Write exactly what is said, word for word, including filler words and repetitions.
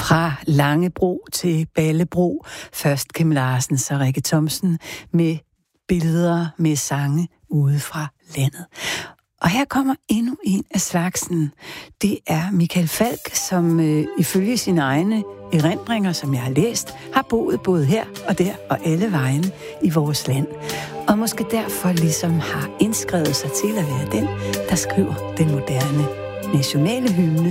Fra Langebro til Ballebro. Først Kim Larsens og Rikke Thomsen med billeder med sange ude fra landet. Og her kommer endnu en af slagsen. Det er Michael Falch, som øh, ifølge sine egne erindringer, som jeg har læst, har boet både her og der og alle vegne i vores land. Og måske derfor ligesom har indskrevet sig til at være den, der skriver den moderne nationale hymne